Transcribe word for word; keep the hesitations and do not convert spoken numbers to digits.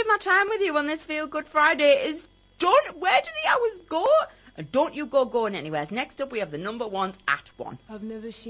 my time with you on this Feel Good Friday is done. Where do the hours go? And don't you go going anywhere. Next up, we have the number ones at one. I've never seen